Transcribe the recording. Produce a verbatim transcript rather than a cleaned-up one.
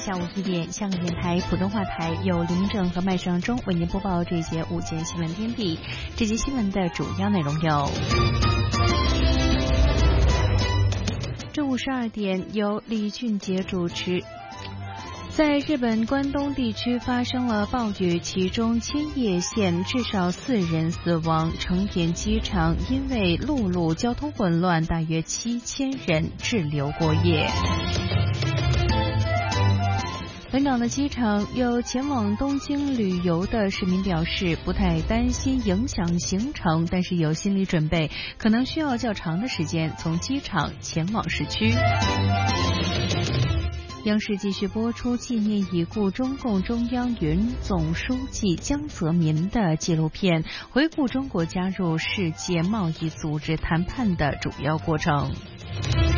下午一点，香港电台普通话台由林正和麦尚中为您播报这节午间新闻天地。这节新闻的主要内容有：中午十二点由李俊杰主持。在日本关东地区发生了暴雨，其中千叶县至少四人死亡，成田机场因为陆路交通混乱，大约七千人滞留过夜。本港的机场有前往东京旅游的市民表示，不太担心影响行程，但是有心理准备，可能需要较长的时间从机场前往市区。央视继续播出纪念已故中共中央原总书记江泽民的纪录片，回顾中国加入世界贸易组织谈判的主要过程。